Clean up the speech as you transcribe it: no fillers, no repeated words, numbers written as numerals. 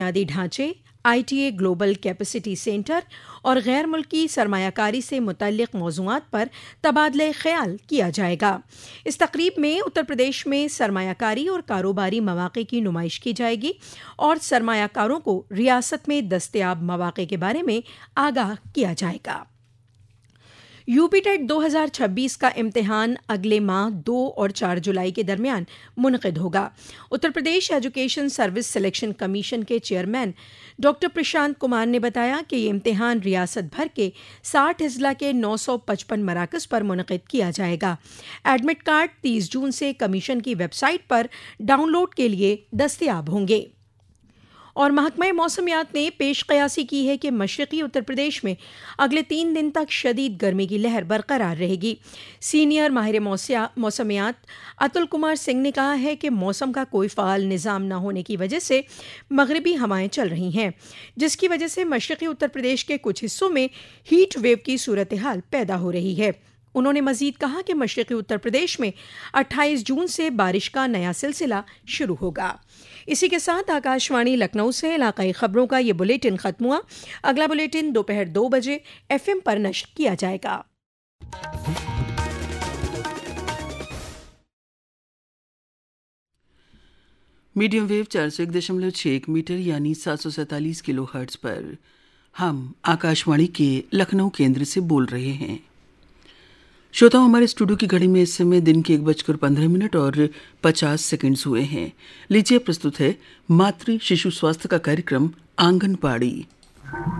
बुनियादी ढांचे, ITA global capacity centre और गैर मुल्की सरमायाकारी से मुतल्लिक मौज़ूआत पर तबादले ख्याल किया जाएगा। इस तकरीब में उत्तर प्रदेश में सरमायाकारी और कारोबारी मौक़े की नुमाइश की जाएगी और सरमायाकारों को रियासत में दस्तयाब मौक़े के बारे में आगाह किया जाएगा। यूपीटेट 2026 का इम्तिहान अगले माह 2 और 4 जुलाई के दरमियान मुनक़िद होगा। Uttar Pradesh education service selection commission के चेयरमैन डॉक्टर प्रशांत कुमार ने बताया कि ये इम्तिहान रियासत भर के 60 अजला के 955 मराकज़ पर मुनक़िद किया जाएगा। एडमिट कार्ड 30 जून से कमीशन की वेबसाइट पर डाउनलोड के लिए दस्तयाब होंगे। और महकमा मौसमियात ने पेश क़यासी की है कि मशरक़ी उत्तर प्रदेश में अगले 3 दिन तक शदीद गर्मी की लहर बरकरार रहेगी। सीनियर माहिर मौसमियात अतुल कुमार सिंह ने कहा है कि मौसम का कोई फ़ाल निज़ाम न होने की वजह से मगरिबी हवाएं चल रही हैं, जिसकी वजह से मशरक़ी उत्तर प्रदेश के कुछ हिस्सों में हीट वेव की सूरत हाल पैदा हो रही है। उन्होंने मज़ीद कहा कि मशरक़ी उत्तर प्रदेश में 28 जून से बारिश का नया सिलसिला शुरू होगा। इसी के साथ आकाशवाणी लखनऊ से इलाकाई खबरों का ये बुलेटिन ख़त्म हुआ। अगला बुलेटिन दोपहर 2 बजे FM पर नश्र किया जाएगा। मीडियम वेव 401.61 मीटर यानी 747 किलो हर्ट्ज़ पर हम आकाशवाणी के लखनऊ केंद्र से बोल रहे हैं। श्रोताओं, हमारे स्टूडियो की घड़ी में इस समय दिन के 1:15 और 50 सेकंड्स हुए हैं। लीजिए प्रस्तुत है मातृ शिशु स्वास्थ्य का कार्यक्रम आंगनबाड़ी।